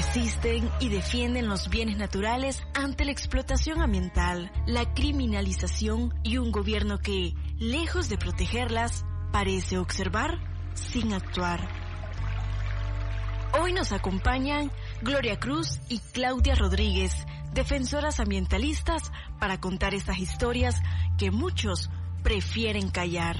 resisten y defienden los bienes naturales ante la explotación ambiental, la criminalización y un gobierno que, lejos de protegerlas, parece observar sin actuar. Hoy nos acompañan Gloria Cruz y Claudia Rodríguez, defensoras ambientalistas, para contar estas historias que muchos prefieren callar.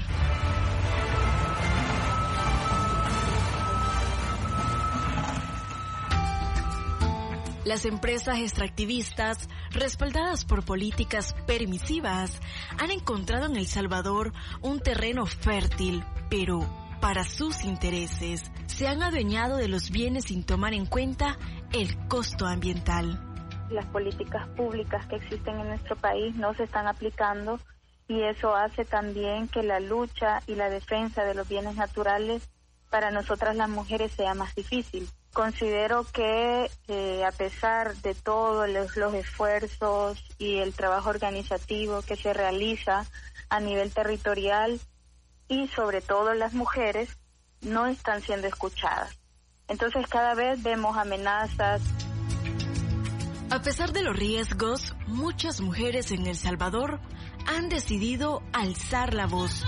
Las empresas extractivistas, respaldadas por políticas permisivas, han encontrado en El Salvador un terreno fértil, pero para sus intereses. Se han adueñado de los bienes sin tomar en cuenta el costo ambiental. Las políticas públicas que existen en nuestro país no se están aplicando y eso hace también que la lucha y la defensa de los bienes naturales para nosotras las mujeres sea más difícil. Considero que a pesar de todos los esfuerzos y el trabajo organizativo que se realiza a nivel territorial y sobre todo las mujeres no están siendo escuchadas. Entonces cada vez vemos amenazas. A pesar de los riesgos, muchas mujeres en El Salvador han decidido alzar la voz.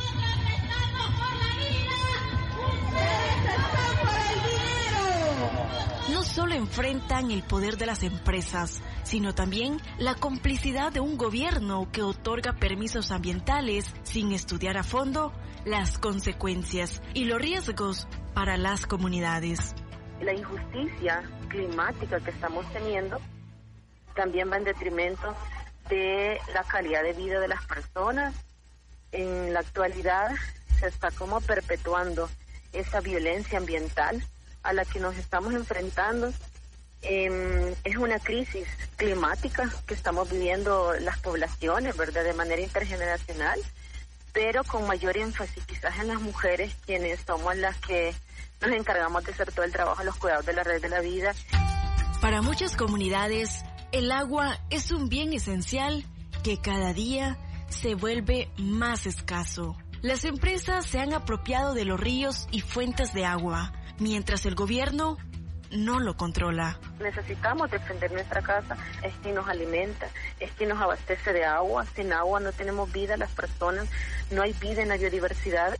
No solo enfrentan el poder de las empresas, sino también la complicidad de un gobierno que otorga permisos ambientales sin estudiar a fondo las consecuencias y los riesgos para las comunidades. La injusticia climática que estamos teniendo también va en detrimento de la calidad de vida de las personas. En la actualidad se está como perpetuando esa violencia ambiental a la que nos estamos enfrentando. Es una crisis climática que estamos viviendo las poblaciones, ¿verdad?, de manera intergeneracional, pero con mayor énfasis quizás en las mujeres, quienes somos las que nos encargamos de hacer todo el trabajo, los cuidados de la red de la vida. Para muchas comunidades, el agua es un bien esencial que cada día se vuelve más escaso. Las empresas se han apropiado de los ríos y fuentes de agua, mientras el gobierno no lo controla. Necesitamos defender nuestra casa, es quien nos alimenta, es quien nos abastece de agua. Sin agua no tenemos vida las personas, no hay vida en la biodiversidad.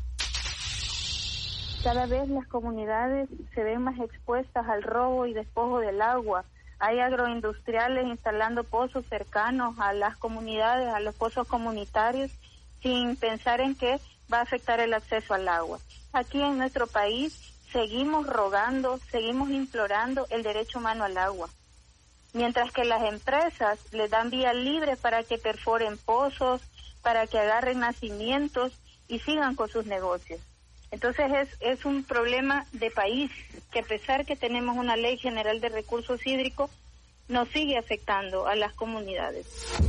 Cada vez las comunidades se ven más expuestas al robo y despojo del agua. Hay agroindustriales instalando pozos cercanos a las comunidades, a los pozos comunitarios, sin pensar en que va a afectar el acceso al agua. Aquí en nuestro país seguimos rogando, seguimos implorando el derecho humano al agua, mientras que las empresas les dan vía libre para que perforen pozos, para que agarren nacimientos y sigan con sus negocios. Entonces es un problema de país que, a pesar que tenemos una ley general de recursos hídricos, nos sigue afectando a las comunidades.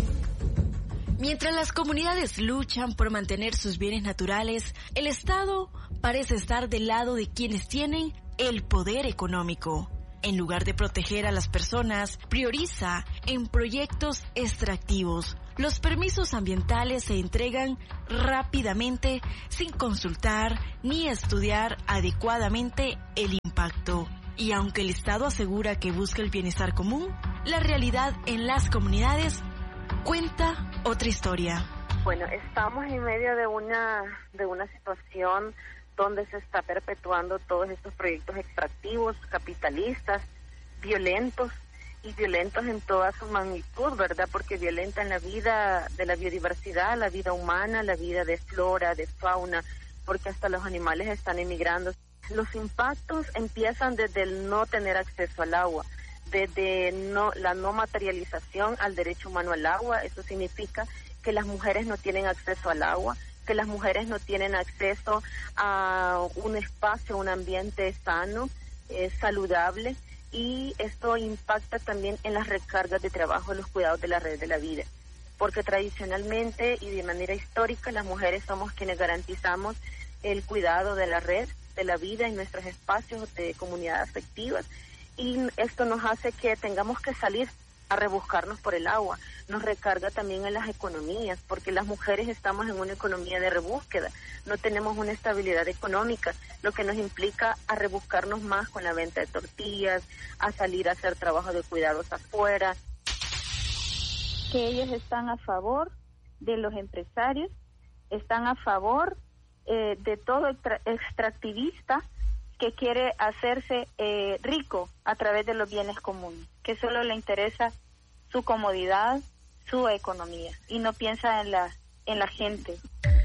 Mientras las comunidades luchan por mantener sus bienes naturales, el Estado parece estar del lado de quienes tienen el poder económico. En lugar de proteger a las personas, prioriza en proyectos extractivos. Los permisos ambientales se entregan rápidamente sin consultar ni estudiar adecuadamente el impacto. Y aunque el Estado asegura que busca el bienestar común, la realidad en las comunidades cuenta otra historia. Bueno, estamos en medio de una situación donde se está perpetuando todos estos proyectos extractivos, capitalistas, violentos en toda su magnitud, ¿verdad? Porque violentan la vida de la biodiversidad, la vida humana, la vida de flora, de fauna, porque hasta los animales están emigrando. Los impactos empiezan desde el no tener acceso al agua, desde la no materialización al derecho humano al agua. Eso significa que las mujeres no tienen acceso al agua, que las mujeres no tienen acceso a un espacio, un ambiente sano, saludable, y esto impacta también en las recargas de trabajo, en los cuidados de la red de la vida, porque tradicionalmente y de manera histórica las mujeres somos quienes garantizamos el cuidado de la red de la vida en nuestros espacios de comunidad afectivas, y esto nos hace que tengamos que salir a rebuscarnos por el agua, nos recarga también en las economías, porque las mujeres estamos en una economía de rebúsqueda, no tenemos una estabilidad económica, lo que nos implica a rebuscarnos más con la venta de tortillas, a salir a hacer trabajo de cuidados afuera. Que ellos están a favor de los empresarios, están a favor de todo extractivista que quiere hacerse rico a través de los bienes comunes, que solo le interesa su comodidad, su economía, y no piensa en la gente.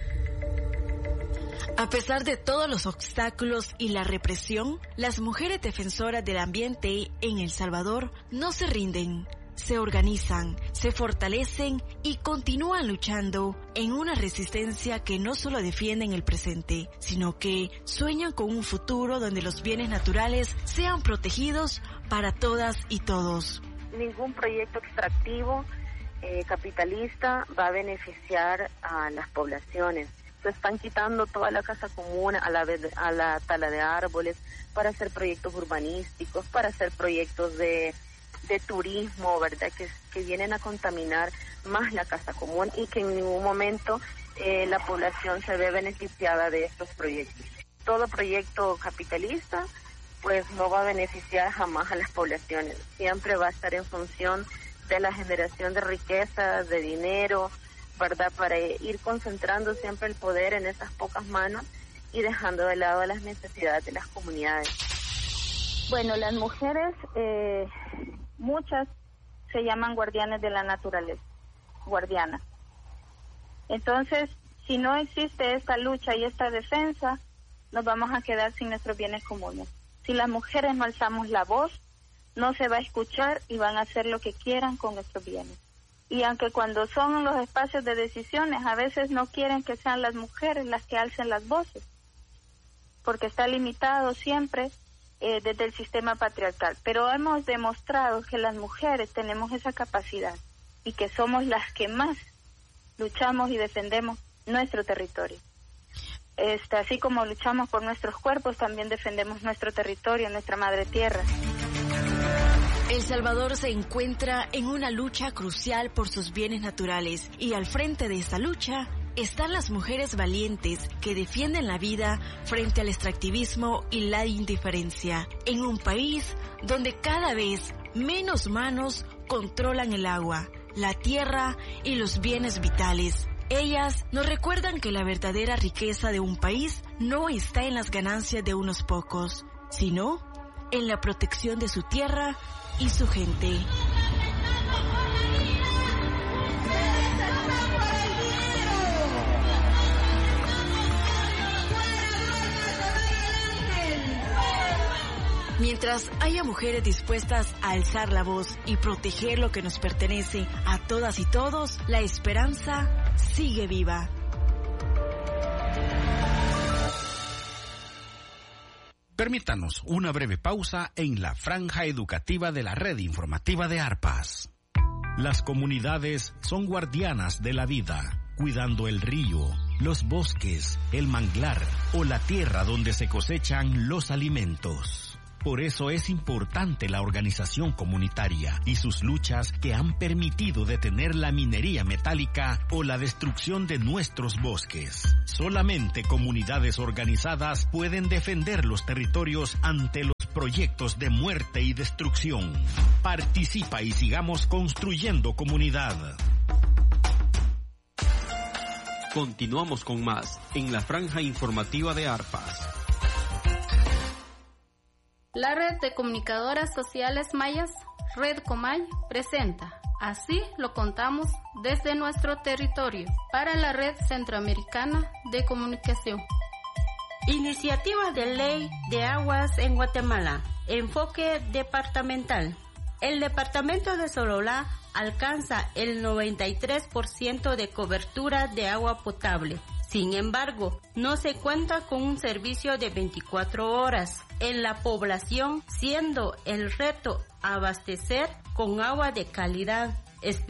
A pesar de todos los obstáculos y la represión, las mujeres defensoras del ambiente en El Salvador no se rinden. Se organizan, se fortalecen y continúan luchando en una resistencia que no solo defienden el presente, sino que sueñan con un futuro donde los bienes naturales sean protegidos para todas y todos. Ningún proyecto extractivo capitalista va a beneficiar a las poblaciones. Se están quitando toda la casa común a la tala de árboles para hacer proyectos urbanísticos, para hacer proyectos de turismo, ¿verdad? Que vienen a contaminar más la casa común y que en ningún momento la población se ve beneficiada de estos proyectos. Todo proyecto capitalista pues no va a beneficiar jamás a las poblaciones, siempre va a estar en función de la generación de riqueza, de dinero, ¿verdad? Para ir concentrando siempre el poder en esas pocas manos y dejando de lado las necesidades de las comunidades. Bueno, las mujeres, muchas se llaman guardianes de la naturaleza, guardianas. Entonces, si no existe esta lucha y esta defensa, nos vamos a quedar sin nuestros bienes comunes. Si las mujeres no alzamos la voz, no se va a escuchar y van a hacer lo que quieran con nuestros bienes. Y aunque cuando son los espacios de decisiones, a veces no quieren que sean las mujeres las que alcen las voces, porque está limitado siempre desde el sistema patriarcal. Pero hemos demostrado que las mujeres tenemos esa capacidad y que somos las que más luchamos y defendemos nuestro territorio. Así como luchamos por nuestros cuerpos, también defendemos nuestro territorio, nuestra madre tierra. El Salvador se encuentra en una lucha crucial por sus bienes naturales y al frente de esta lucha están las mujeres valientes que defienden la vida frente al extractivismo y la indiferencia, en un país donde cada vez menos manos controlan el agua, la tierra y los bienes vitales. Ellas nos recuerdan que la verdadera riqueza de un país no está en las ganancias de unos pocos, sino en la protección de su tierra y su gente. Mientras haya mujeres dispuestas a alzar la voz y proteger lo que nos pertenece a todas y todos, la esperanza sigue viva. Permítanos una breve pausa en la franja educativa de la red informativa de ARPAS. Las comunidades son guardianas de la vida, cuidando el río, los bosques, el manglar o la tierra donde se cosechan los alimentos. Por eso es importante la organización comunitaria y sus luchas que han permitido detener la minería metálica o la destrucción de nuestros bosques. Solamente comunidades organizadas pueden defender los territorios ante los proyectos de muerte y destrucción. Participa y sigamos construyendo comunidad. Continuamos con más en la franja informativa de ARPAS. La Red de Comunicadoras Sociales Mayas, Red Comay, presenta Así lo contamos desde nuestro territorio para la Red Centroamericana de Comunicación. Iniciativa de Ley de Aguas en Guatemala. Enfoque departamental. El departamento de Sololá alcanza el 93% de cobertura de agua potable. Sin embargo, no se cuenta con un servicio de 24 horas en la población, siendo el reto abastecer con agua de calidad,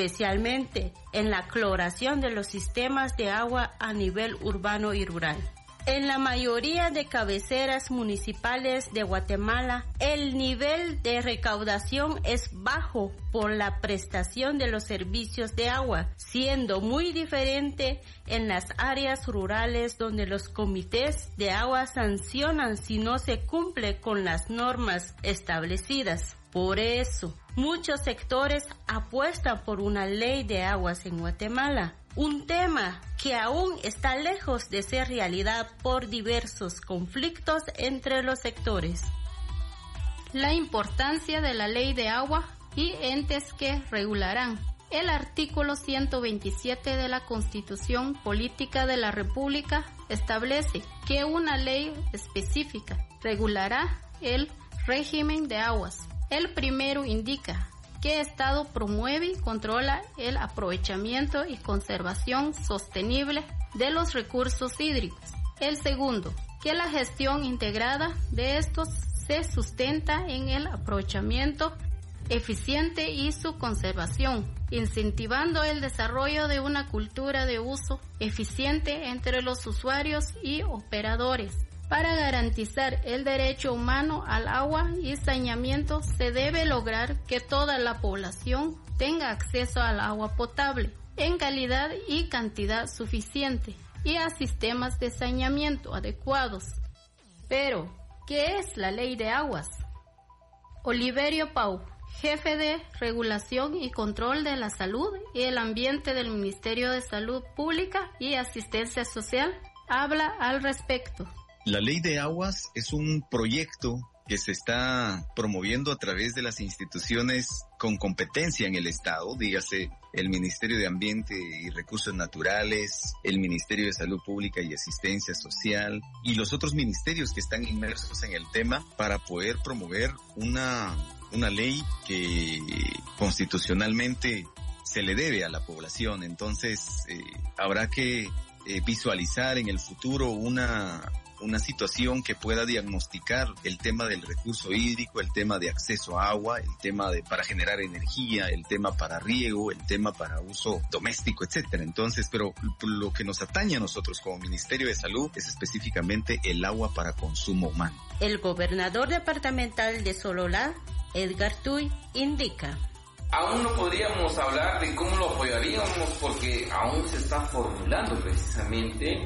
especialmente en la cloración de los sistemas de agua a nivel urbano y rural. En la mayoría de cabeceras municipales de Guatemala, el nivel de recaudación es bajo por la prestación de los servicios de agua, siendo muy diferente en las áreas rurales donde los comités de agua sancionan si no se cumple con las normas establecidas. Por eso, muchos sectores apuestan por una ley de aguas en Guatemala, un tema que aún está lejos de ser realidad por diversos conflictos entre los sectores. La importancia de la ley de agua y entes que regularán. El artículo 127 de la Constitución Política de la República establece que una ley específica regulará el régimen de aguas. El primero indica que Estado promueve y controla el aprovechamiento y conservación sostenible de los recursos hídricos. El segundo, que la gestión integrada de estos se sustenta en el aprovechamiento eficiente y su conservación, incentivando el desarrollo de una cultura de uso eficiente entre los usuarios y operadores. Para garantizar el derecho humano al agua y saneamiento, se debe lograr que toda la población tenga acceso al agua potable en calidad y cantidad suficiente y a sistemas de saneamiento adecuados. Pero, ¿qué es la Ley de Aguas? Oliverio Pau, jefe de Regulación y Control de la Salud y el Ambiente del Ministerio de Salud Pública y Asistencia Social, habla al respecto. La Ley de Aguas es un proyecto que se está promoviendo a través de las instituciones con competencia en el Estado, dígase el Ministerio de Ambiente y Recursos Naturales, el Ministerio de Salud Pública y Asistencia Social y los otros ministerios que están inmersos en el tema para poder promover una ley que constitucionalmente se le debe a la población. Entonces habrá que visualizar en el futuro una situación que pueda diagnosticar el tema del recurso hídrico, el tema de acceso a agua, el tema para generar energía, el tema para riego, el tema para uso doméstico, etcétera. Entonces, pero lo que nos atañe a nosotros como Ministerio de Salud es específicamente el agua para consumo humano. El gobernador departamental de Sololá, Edgar Tuy, indica: aún no podríamos hablar de cómo lo apoyaríamos porque aún se está formulando precisamente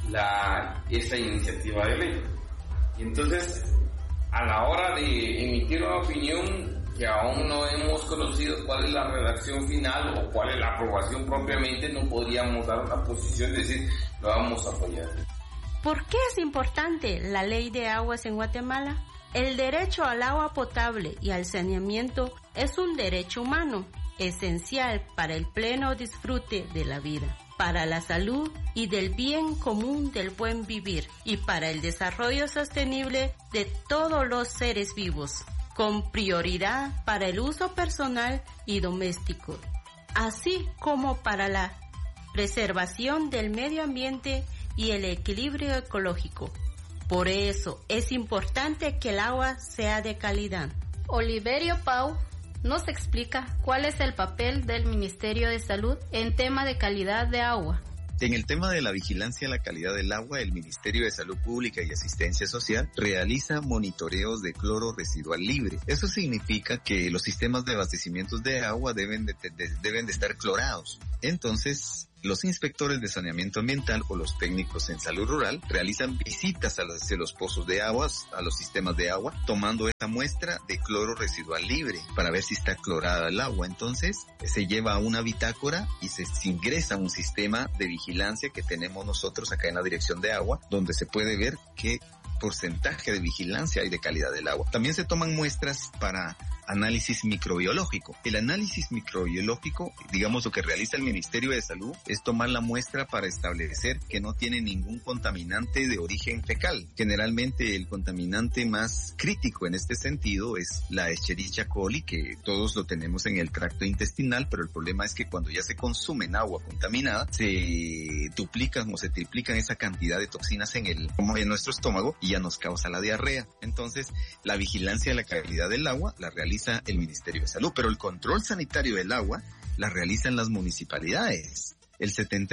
esta iniciativa de ley. Y entonces, a la hora de emitir una opinión que aún no hemos conocido cuál es la redacción final o cuál es la aprobación propiamente, no podríamos dar una posición de decir lo vamos a apoyar. ¿Por qué es importante la Ley de Aguas en Guatemala? El derecho al agua potable y al saneamiento es un derecho humano, esencial para el pleno disfrute de la vida, para la salud y del bien común del buen vivir y para el desarrollo sostenible de todos los seres vivos, con prioridad para el uso personal y doméstico, así como para la preservación del medio ambiente y el equilibrio ecológico. Por eso es importante que el agua sea de calidad. Oliverio Pau nos explica cuál es el papel del Ministerio de Salud en tema de calidad de agua. En el tema de la vigilancia de la calidad del agua, el Ministerio de Salud Pública y Asistencia Social realiza monitoreos de cloro residual libre. Eso significa que los sistemas de abastecimiento de agua deben de estar clorados. Entonces, los inspectores de saneamiento ambiental o los técnicos en salud rural realizan visitas hacia los pozos de aguas, a los sistemas de agua, tomando esta muestra de cloro residual libre para ver si está clorada el agua. Entonces, se lleva a una bitácora y se ingresa a un sistema de vigilancia que tenemos nosotros acá en la Dirección de Agua, donde se puede ver qué porcentaje de vigilancia hay de calidad del agua. También se toman muestras para análisis microbiológico. El análisis microbiológico, digamos, lo que realiza el Ministerio de Salud es tomar la muestra para establecer que no tiene ningún contaminante de origen fecal. Generalmente el contaminante más crítico en este sentido es la Escherichia coli, que todos lo tenemos en el tracto intestinal, pero el problema es que cuando ya se consume en agua contaminada, se duplican o se triplican esa cantidad de toxinas en nuestro estómago y ya nos causa la diarrea. Entonces, la vigilancia de la calidad del agua la realiza el Ministerio de Salud, pero el control sanitario del agua la realizan las municipalidades. el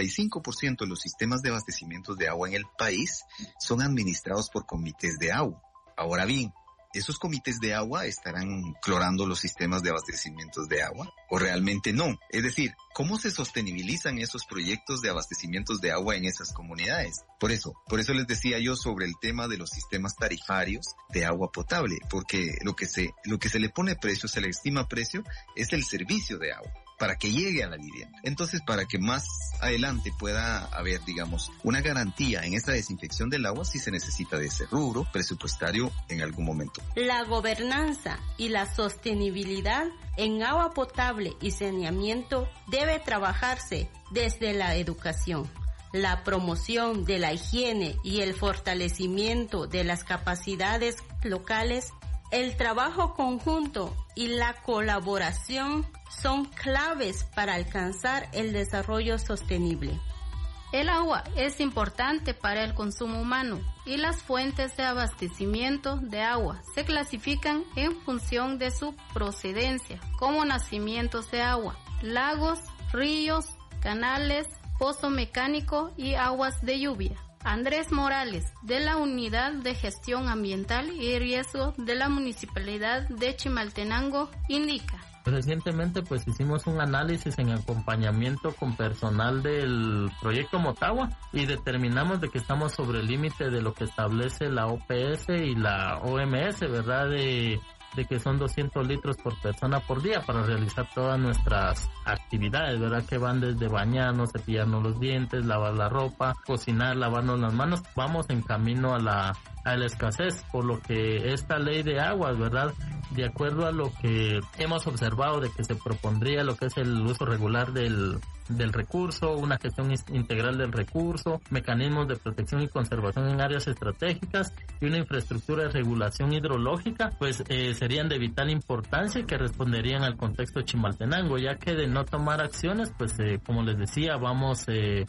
75% de los sistemas de abastecimiento de agua en el país son administrados por comités de agua. Ahora bien, ¿esos comités de agua estarán clorando los sistemas de abastecimiento de agua? ¿O realmente no? Es decir, ¿cómo se sostenibilizan esos proyectos de abastecimientos de agua en esas comunidades? Por eso les decía yo sobre el tema de los sistemas tarifarios de agua potable, porque lo que se le pone precio, se le estima precio, es el servicio de agua, para que llegue a la vivienda. Entonces, para que más adelante pueda haber, digamos, una garantía en esta desinfección del agua, sí se necesita de ese rubro presupuestario en algún momento. La gobernanza y la sostenibilidad en agua potable y saneamiento debe trabajarse desde la educación, la promoción de la higiene y el fortalecimiento de las capacidades locales. El trabajo conjunto y la colaboración son claves para alcanzar el desarrollo sostenible. El agua es importante para el consumo humano y las fuentes de abastecimiento de agua se clasifican en función de su procedencia, como nacimientos de agua, lagos, ríos, canales, pozo mecánico y aguas de lluvia. Andrés Morales, de la Unidad de Gestión Ambiental y Riesgo de la Municipalidad de Chimaltenango, indica. Recientemente pues hicimos un análisis en acompañamiento con personal del proyecto Motagua y determinamos de que estamos sobre el límite de lo que establece la OPS y la OMS, ¿verdad? De que son 200 litros por persona por día para realizar todas nuestras actividades, ¿verdad? Que van desde bañarnos, cepillarnos los dientes, lavar la ropa, cocinar, lavarnos las manos. Vamos en camino a la escasez, por lo que esta ley de aguas, ¿verdad? De acuerdo a lo que hemos observado de que se propondría lo que es el uso regular del recurso, una gestión integral del recurso, mecanismos de protección y conservación en áreas estratégicas y una infraestructura de regulación hidrológica, pues serían de vital importancia y que responderían al contexto de Chimaltenango, ya que de no tomar acciones, pues como les decía, vamos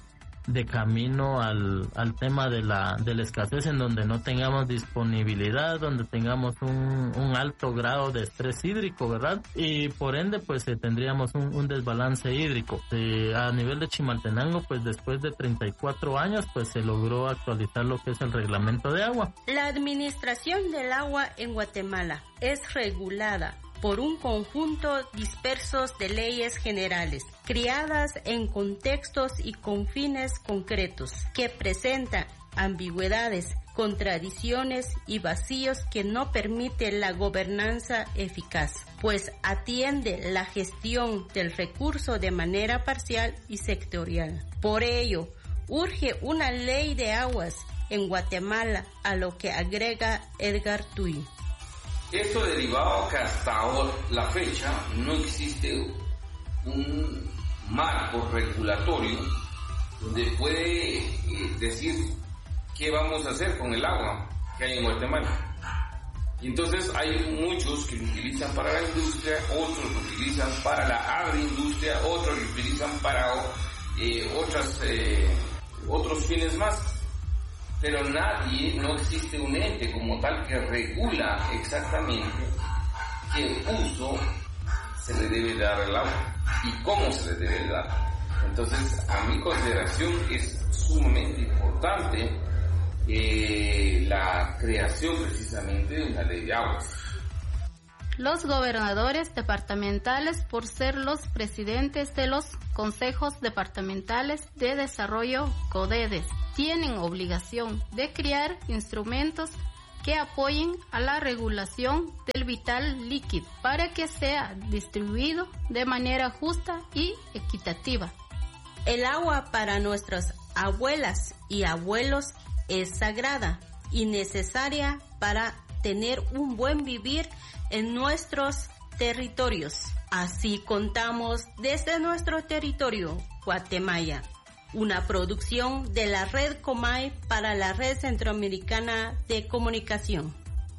de camino al tema de la escasez, en donde no tengamos disponibilidad, donde tengamos un alto grado de estrés hídrico, ¿verdad? Y por ende pues tendríamos un desbalance hídrico. A nivel de Chimaltenango, pues después de 34 años pues se logró actualizar lo que es el reglamento de agua. La administración del agua en Guatemala es regulada por un conjunto dispersos de leyes generales, criadas en contextos y con fines concretos, que presentan ambigüedades, contradicciones y vacíos que no permiten la gobernanza eficaz, pues atiende la gestión del recurso de manera parcial y sectorial. Por ello, urge una ley de aguas en Guatemala, a lo que agrega Edgar Tuy. Esto derivado que hasta ahora, la fecha, no existe un marco regulatorio donde puede decir qué vamos a hacer con el agua que hay en Guatemala. Y entonces hay muchos que lo utilizan para la industria, otros lo utilizan para la agroindustria, otros lo utilizan para otros fines más. Pero no existe un ente como tal que regula exactamente qué uso se le debe dar al agua y cómo se le debe dar. Entonces, a mi consideración es sumamente importante la creación precisamente de una ley de aguas. Los gobernadores departamentales, por ser los presidentes de los consejos departamentales de desarrollo CODEDES, tienen obligación de crear instrumentos que apoyen a la regulación del vital líquido para que sea distribuido de manera justa y equitativa. El agua para nuestras abuelas y abuelos es sagrada y necesaria para tener un buen vivir en nuestros territorios. Así contamos desde nuestro territorio, Guatemala, una producción de la Red Comay para la Red Centroamericana de Comunicación.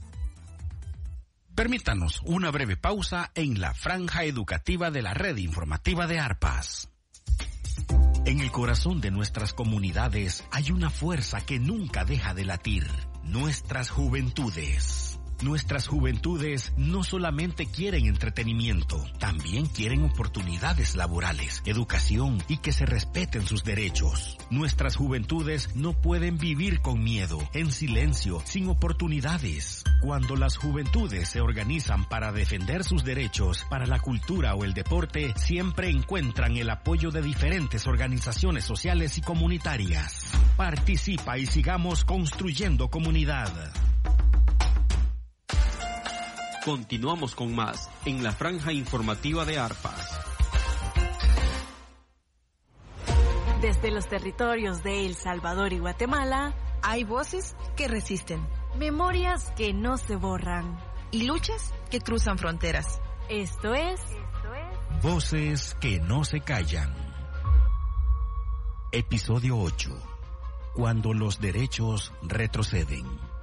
Permítanos una breve pausa en la franja educativa de la Red Informativa de ARPAS. En el corazón de nuestras comunidades hay una fuerza que nunca deja de latir: nuestras juventudes. Nuestras juventudes no solamente quieren entretenimiento, también quieren oportunidades laborales, educación y que se respeten sus derechos. Nuestras juventudes no pueden vivir con miedo, en silencio, sin oportunidades. Cuando las juventudes se organizan para defender sus derechos, para la cultura o el deporte, siempre encuentran el apoyo de diferentes organizaciones sociales y comunitarias. Participa y sigamos construyendo comunidad. Continuamos con más en la franja informativa de Arpas. Desde los territorios de El Salvador y Guatemala, hay voces que resisten, memorias que no se borran y luchas que cruzan fronteras. Esto es Voces que no se callan. Episodio 8. Cuando los derechos retroceden.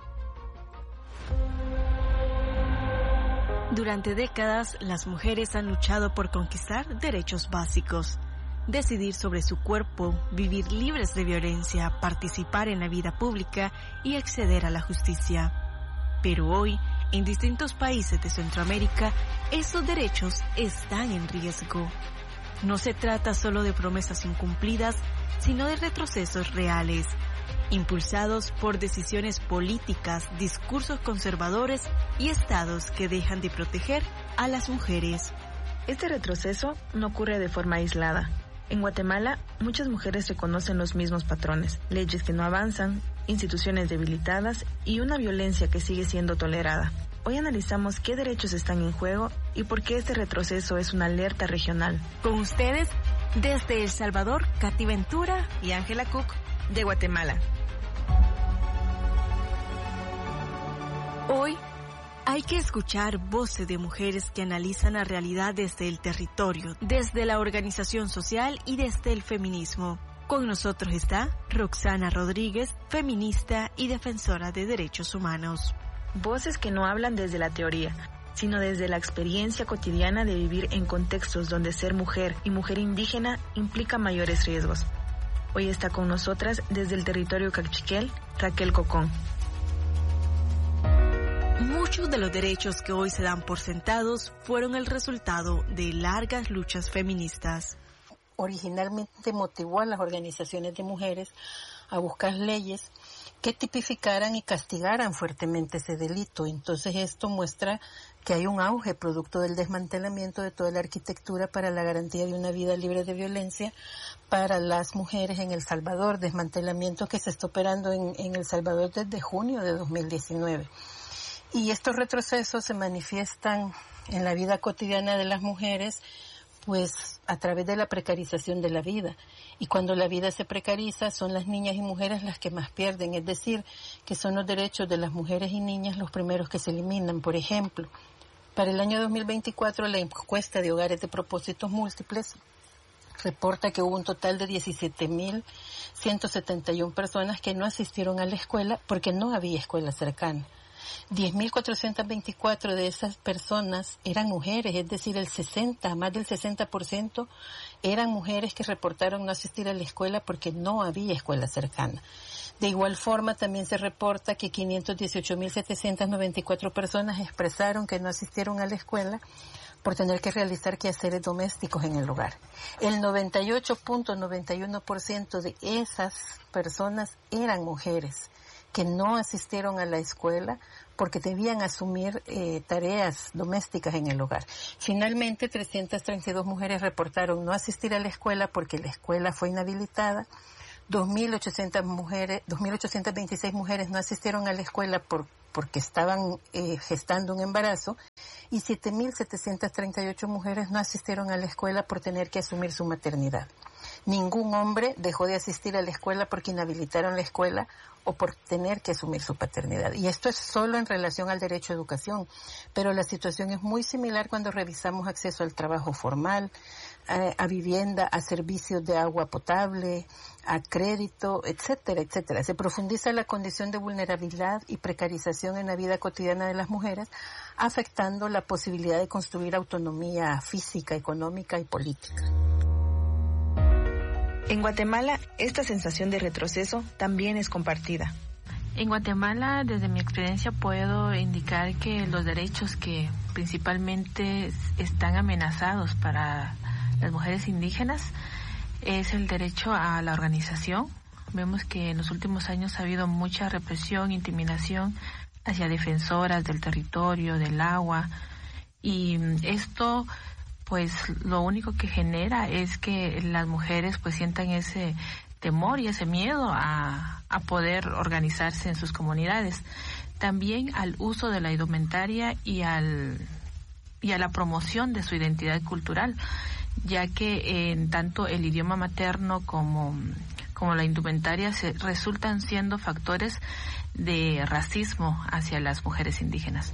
Durante décadas, las mujeres han luchado por conquistar derechos básicos, decidir sobre su cuerpo, vivir libres de violencia, participar en la vida pública y acceder a la justicia. Pero hoy, en distintos países de Centroamérica, esos derechos están en riesgo. No se trata solo de promesas incumplidas, sino de retrocesos reales, impulsados por decisiones políticas, discursos conservadores y estados que dejan de proteger a las mujeres. Este retroceso no ocurre de forma aislada. En Guatemala, muchas mujeres reconocen los mismos patrones, leyes que no avanzan, instituciones debilitadas y una violencia que sigue siendo tolerada. Hoy analizamos qué derechos están en juego y por qué este retroceso es una alerta regional. Con ustedes, desde El Salvador, Katy Ventura y Ángela Cook, de Guatemala. Hoy hay que escuchar voces de mujeres que analizan la realidad desde el territorio, desde la organización social y desde el feminismo. Con nosotros está Roxana Rodríguez, feminista y defensora de derechos humanos. Voces que no hablan desde la teoría, sino desde la experiencia cotidiana de vivir en contextos donde ser mujer y mujer indígena implica mayores riesgos. Hoy está con nosotras desde el territorio Cachiquel, Raquel Cocón. Muchos de los derechos que hoy se dan por sentados fueron el resultado de largas luchas feministas. Originalmente motivó a las organizaciones de mujeres a buscar leyes que tipificaran y castigaran fuertemente ese delito. Entonces esto muestra que hay un auge producto del desmantelamiento de toda la arquitectura para la garantía de una vida libre de violencia para las mujeres en El Salvador, desmantelamiento que se está operando en El Salvador desde junio de 2019. Y estos retrocesos se manifiestan en la vida cotidiana de las mujeres, pues a través de la precarización de la vida. Y cuando la vida se precariza, son las niñas y mujeres las que más pierden, es decir, que son los derechos de las mujeres y niñas los primeros que se eliminan. Por ejemplo, para el año 2024, la encuesta de hogares de propósitos múltiples reporta que hubo un total de 17.171 personas que no asistieron a la escuela porque no había escuela cercana. 10.424 de esas personas eran mujeres, es decir, más del 60% eran mujeres que reportaron no asistir a la escuela porque no había escuela cercana. De igual forma, también se reporta que 518.794 personas expresaron que no asistieron a la escuela por tener que realizar quehaceres domésticos en el hogar. El 98.91% de esas personas eran mujeres que no asistieron a la escuela porque debían asumir tareas domésticas en el hogar. Finalmente, 332 mujeres reportaron no asistir a la escuela porque la escuela fue inhabilitada. 2.826 mujeres no asistieron a la escuela porque estaban gestando un embarazo y 7.738 mujeres no asistieron a la escuela por tener que asumir su maternidad. Ningún hombre dejó de asistir a la escuela porque inhabilitaron la escuela o por tener que asumir su paternidad. Y esto es solo en relación al derecho a educación, pero la situación es muy similar cuando revisamos acceso al trabajo formal, a vivienda, a servicios de agua potable, a crédito, etcétera, etcétera. Se profundiza la condición de vulnerabilidad y precarización en la vida cotidiana de las mujeres, afectando la posibilidad de construir autonomía física, económica y política. En Guatemala, esta sensación de retroceso también es compartida. En Guatemala, desde mi experiencia, puedo indicar que los derechos que principalmente están amenazados para las mujeres indígenas es el derecho a la organización. Vemos que en los últimos años ha habido mucha represión, intimidación hacia defensoras del territorio, del agua, y esto pues lo único que genera es que las mujeres pues sientan ese temor y ese miedo a poder organizarse en sus comunidades. También al uso de la indumentaria y a la promoción de su identidad cultural, ya que en tanto el idioma materno como la indumentaria resultan siendo factores de racismo hacia las mujeres indígenas.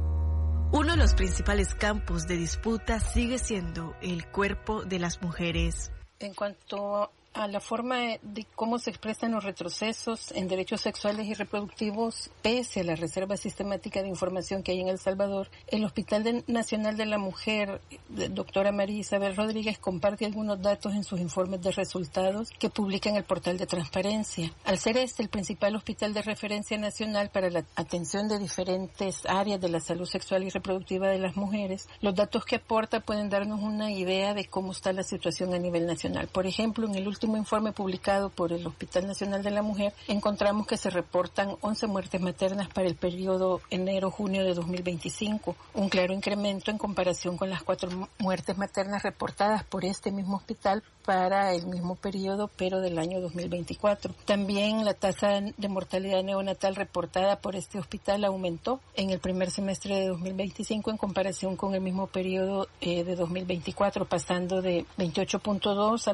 Uno de los principales campos de disputa sigue siendo el cuerpo de las mujeres. En cuanto a la forma de cómo se expresan los retrocesos en derechos sexuales y reproductivos, pese a la reserva sistemática de información que hay en El Salvador, el Hospital Nacional de la Mujer, doctora María Isabel Rodríguez, comparte algunos datos en sus informes de resultados que publica en el portal de transparencia. Al ser este el principal hospital de referencia nacional para la atención de diferentes áreas de la salud sexual y reproductiva de las mujeres, los datos que aporta pueden darnos una idea de cómo está la situación a nivel nacional. Por ejemplo, en el último informe publicado por el Hospital Nacional de la Mujer, encontramos que se reportan 11 muertes maternas para el periodo enero-junio de 2025, un claro incremento en comparación con las 4 muertes maternas reportadas por este mismo hospital para el mismo periodo, pero del año 2024. También la tasa de mortalidad neonatal reportada por este hospital aumentó en el primer semestre de 2025 en comparación con el mismo periodo de 2024, pasando de 28.2 a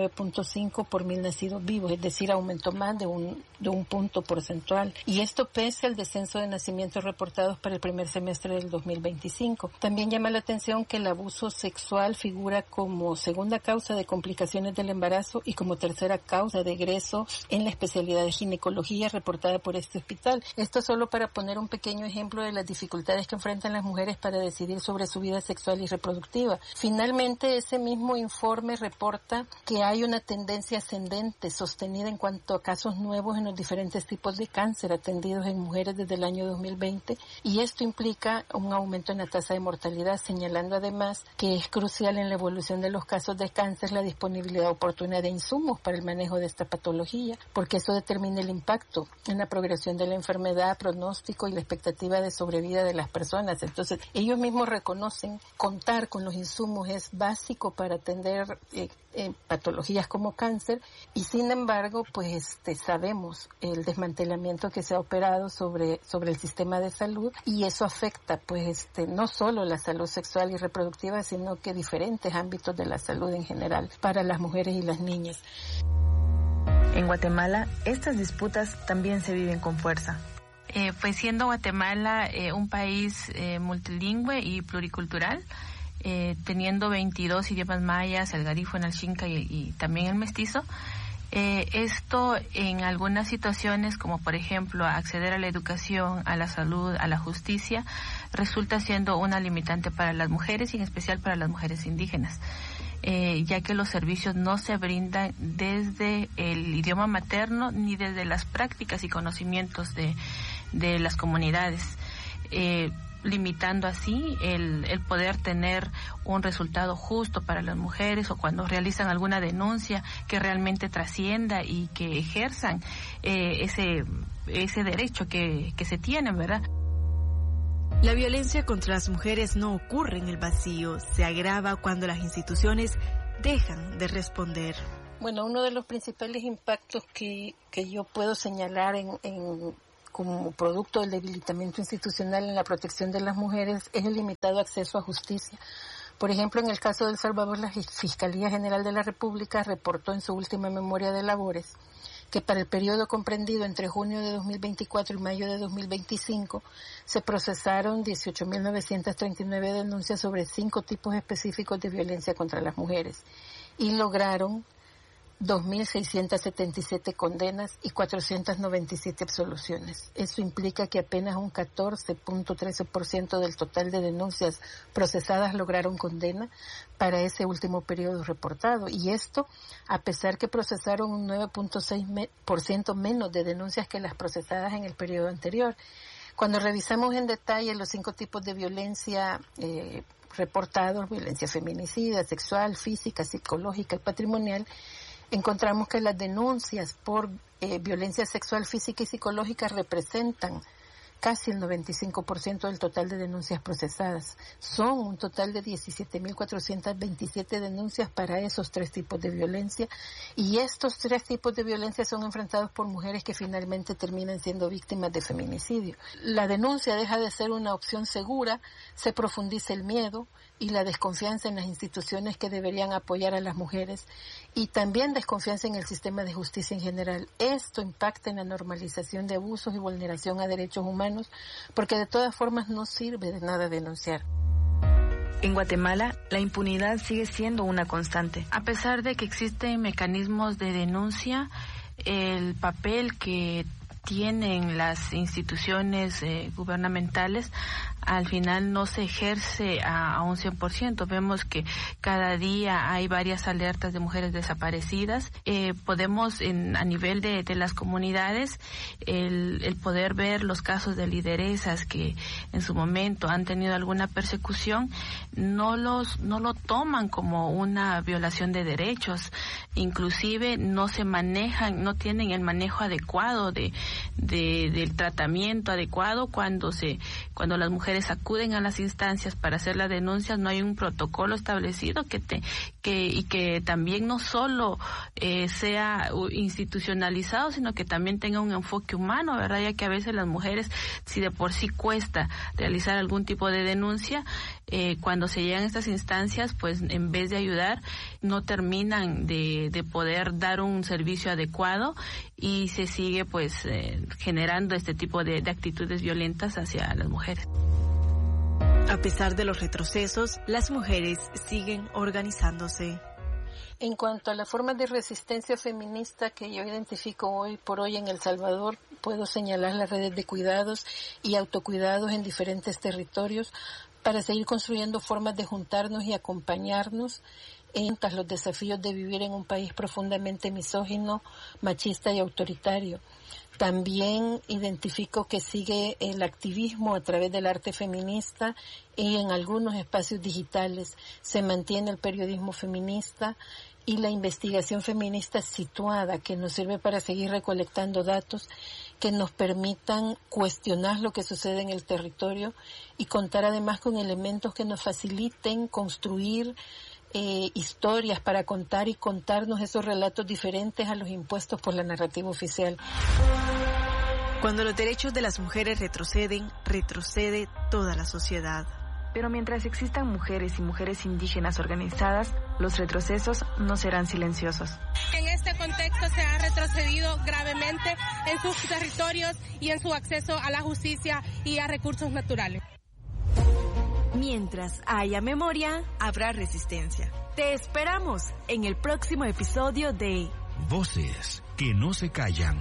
29.5 por 1.000 nacidos vivos, es decir, aumentó más de un punto porcentual. Y esto pese al descenso de nacimientos reportados para el primer semestre del 2025. También llama la atención que el abuso sexual figura como segunda causa de complicaciones del embarazo y como tercera causa de egreso en la especialidad de ginecología reportada por este hospital. Esto solo para poner un pequeño ejemplo de las dificultades que enfrentan las mujeres para decidir sobre su vida sexual y reproductiva. Finalmente, ese mismo informe reporta que hay una tendencia ascendente sostenida en cuanto a casos nuevos en los diferentes tipos de cáncer atendidos en mujeres desde el año 2020, y esto implica un aumento en la tasa de mortalidad, señalando además que es crucial en la evolución de los casos de cáncer la disponibilidad oportuna de insumos para el manejo de esta patología, porque eso determina el impacto en la progresión de la enfermedad, pronóstico y la expectativa de sobrevida de las personas. Entonces, ellos mismos reconocen contar con los insumos es básico para atender patologías como cáncer, y sin embargo, pues sabemos el desmantelamiento que se ha operado sobre el sistema de salud, y eso afecta pues no solo la salud sexual y reproductiva, sino que diferentes ámbitos de la salud en general para las mujeres y las niñas. En Guatemala, estas disputas también se viven con fuerza. Pues siendo Guatemala un país multilingüe y pluricultural, teniendo 22 idiomas mayas, el garífuna, el xinca y también el mestizo, esto en algunas situaciones, como por ejemplo acceder a la educación, a la salud, a la justicia, resulta siendo una limitante para las mujeres y en especial para las mujeres indígenas, ya que los servicios no se brindan desde el idioma materno ni desde las prácticas y conocimientos de las comunidades, limitando así el poder tener un resultado justo para las mujeres, o cuando realizan alguna denuncia que realmente trascienda y que ejerzan ese derecho que se tienen, ¿verdad? La violencia contra las mujeres no ocurre en el vacío, se agrava cuando las instituciones dejan de responder. Bueno, uno de los principales impactos que yo puedo señalar como producto del debilitamiento institucional en la protección de las mujeres es el limitado acceso a justicia. Por ejemplo, en el caso de El Salvador, la Fiscalía General de la República reportó en su última memoria de labores que para el periodo comprendido entre junio de 2024 y mayo de 2025 se procesaron 18.939 denuncias sobre 5 tipos específicos de violencia contra las mujeres y lograron 2.677 condenas y 497 absoluciones. Eso implica que apenas un 14.13% del total de denuncias procesadas lograron condena para ese último periodo reportado. Y esto a pesar que procesaron un 9.6% menos de denuncias que las procesadas en el periodo anterior. Cuando revisamos en detalle los 5 tipos de violencia reportados, violencia feminicida, sexual, física, psicológica y patrimonial, encontramos que las denuncias por violencia sexual, física y psicológica representan casi el 95% del total de denuncias procesadas. Son un total de 17.427 denuncias para esos 3 tipos de violencia, y estos 3 tipos de violencia son enfrentados por mujeres que finalmente terminan siendo víctimas de feminicidio. La denuncia deja de ser una opción segura, se profundiza el miedo y la desconfianza en las instituciones que deberían apoyar a las mujeres, y también desconfianza en el sistema de justicia en general. Esto impacta en la normalización de abusos y vulneración a derechos humanos, porque de todas formas no sirve de nada denunciar. En Guatemala, la impunidad sigue siendo una constante. A pesar de que existen mecanismos de denuncia, el papel que tienen las instituciones gubernamentales al final no se ejerce a un 100%. Vemos que cada día hay varias alertas de mujeres desaparecidas. Podemos a nivel de las comunidades el poder ver los casos de lideresas que en su momento han tenido alguna persecución, no lo toman como una violación de derechos, inclusive no se manejan, no tienen el manejo adecuado del tratamiento adecuado cuando las mujeres acuden a las instancias para hacer las denuncias. No hay un protocolo establecido y que también no solo sea institucionalizado, sino que también tenga un enfoque humano, ¿verdad? Ya que a veces las mujeres, si de por sí cuesta realizar algún tipo de denuncia, cuando se llegan a estas instancias, pues en vez de ayudar, no terminan de poder dar un servicio adecuado, y se sigue pues generando este tipo de actitudes violentas hacia las mujeres. A pesar de los retrocesos, las mujeres siguen organizándose. En cuanto a las formas de resistencia feminista que yo identifico hoy por hoy en El Salvador, puedo señalar las redes de cuidados y autocuidados en diferentes territorios para seguir construyendo formas de juntarnos y acompañarnos en los desafíos de vivir en un país profundamente misógino, machista y autoritario. También identifico que sigue el activismo a través del arte feminista, y en algunos espacios digitales se mantiene el periodismo feminista y la investigación feminista situada, que nos sirve para seguir recolectando datos que nos permitan cuestionar lo que sucede en el territorio y contar además con elementos que nos faciliten construir historias para contar y contarnos esos relatos diferentes a los impuestos por la narrativa oficial. Cuando los derechos de las mujeres retroceden, retrocede toda la sociedad. Pero mientras existan mujeres y mujeres indígenas organizadas, los retrocesos no serán silenciosos. En este contexto se ha retrocedido gravemente en sus territorios y en su acceso a la justicia y a recursos naturales. Mientras haya memoria, habrá resistencia. Te esperamos en el próximo episodio de Voces que no se callan.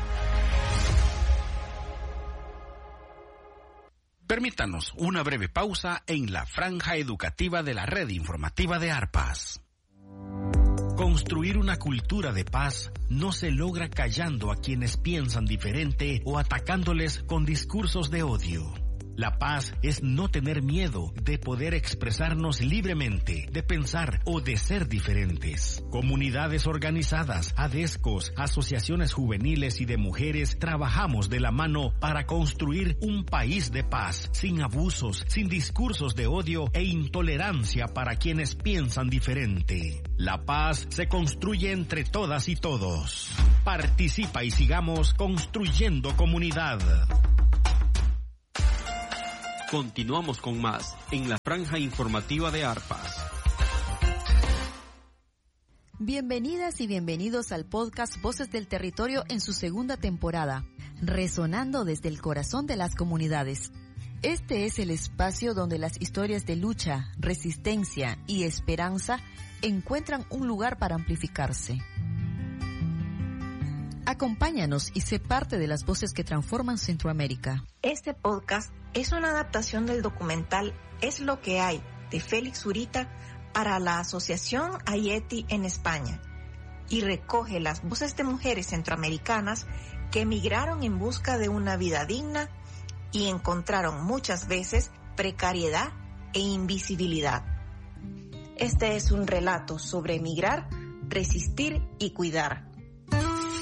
Permítanos una breve pausa en la franja educativa de la red informativa de ARPAS. Construir una cultura de paz no se logra callando a quienes piensan diferente o atacándoles con discursos de odio. La paz es no tener miedo de poder expresarnos libremente, de pensar o de ser diferentes. Comunidades organizadas, ADESCOS, asociaciones juveniles y de mujeres trabajamos de la mano para construir un país de paz, sin abusos, sin discursos de odio e intolerancia para quienes piensan diferente. La paz se construye entre todas y todos. Participa y sigamos construyendo comunidad. Continuamos con más en la franja informativa de ARPAS. Bienvenidas y bienvenidos al podcast Voces del Territorio en su segunda temporada, resonando desde el corazón de las comunidades. Este es el espacio donde las historias de lucha, resistencia y esperanza encuentran un lugar para amplificarse. Acompáñanos y sé parte de las voces que transforman Centroamérica. Este podcast es una adaptación del documental Es lo que hay, de Félix Zurita, para la Asociación Ayeti en España, y recoge las voces de mujeres centroamericanas que emigraron en busca de una vida digna y encontraron muchas veces precariedad e invisibilidad. Este es un relato sobre emigrar, resistir y cuidar.